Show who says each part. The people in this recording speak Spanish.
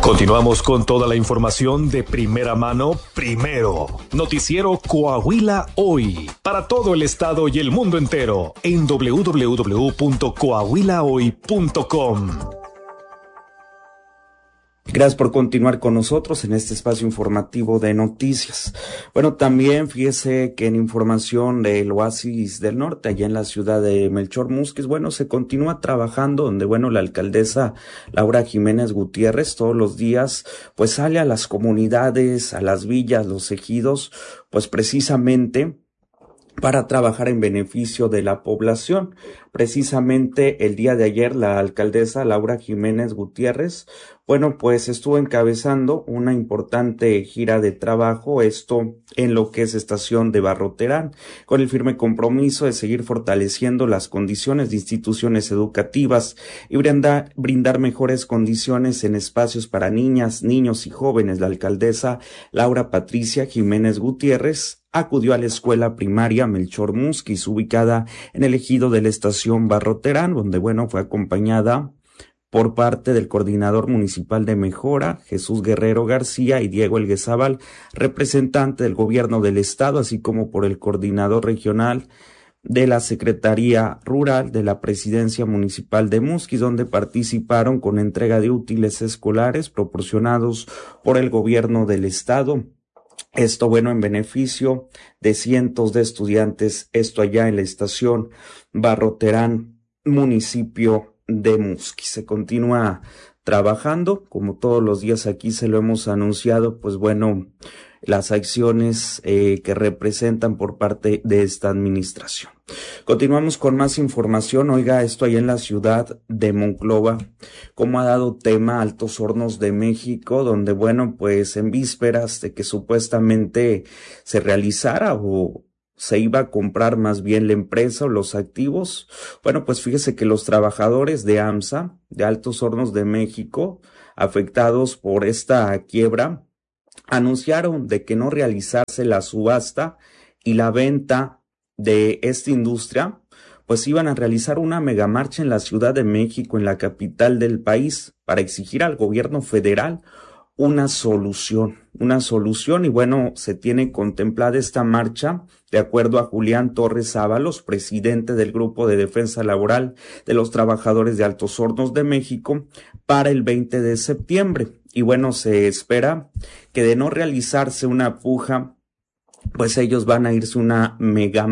Speaker 1: Continuamos con toda la información de primera mano, primero. Noticiero Coahuila Hoy, para todo el estado y el mundo entero, en www.coahuilahoy.com.
Speaker 2: Gracias por continuar con nosotros en este espacio informativo de noticias. Bueno, también fíjese que en información del Oasis del Norte, allá en la ciudad de Melchor Múzquiz, bueno, se continúa trabajando donde, bueno, la alcaldesa Laura Jiménez Gutiérrez todos los días, pues sale a las comunidades, a las villas, los ejidos, pues precisamente para trabajar en beneficio de la población. Precisamente el día de ayer la alcaldesa Laura Jiménez Gutiérrez, bueno, pues estuvo encabezando una importante gira de trabajo, esto en lo que es estación de Barro Terán, con el firme compromiso de seguir fortaleciendo las condiciones de instituciones educativas y brindar mejores condiciones en espacios para niñas, niños y jóvenes. La alcaldesa Laura Patricia Jiménez Gutiérrez acudió a la escuela primaria Melchor Múzquiz, ubicada en el ejido de la estación Barro Terán, donde, bueno, fue acompañada por parte del coordinador municipal de Mejora, Jesús Guerrero García, y Diego Elguezábal, representante del gobierno del estado, así como por el coordinador regional de la Secretaría Rural de la Presidencia Municipal de Múzquiz, donde participaron con entrega de útiles escolares proporcionados por el gobierno del estado. Esto, bueno, en beneficio de cientos de estudiantes, esto allá en la estación Barro Terán, municipio de Múzquiz. Se continúa trabajando, como todos los días aquí se lo hemos anunciado, pues bueno, las acciones que representan por parte de esta administración. Continuamos con más información. Oiga, esto allá en la ciudad de Monclova, cómo ha dado tema Altos Hornos de México, donde, bueno, pues en vísperas de que supuestamente se realizara o se iba a comprar más bien la empresa o los activos, bueno, pues fíjese que los trabajadores de AMSA, de Altos Hornos de México, afectados por esta quiebra, anunciaron de que no realizarse la subasta y la venta de esta industria, pues iban a realizar una megamarcha en la Ciudad de México, en la capital del país, para exigir al gobierno federal una solución, y bueno, se tiene contemplada esta marcha, de acuerdo a Julián Torres Ábalos, presidente del Grupo de Defensa Laboral de los Trabajadores de Altos Hornos de México, para el 20 de septiembre. Y bueno, se espera que de no realizarse una puja, pues ellos van a irse una mega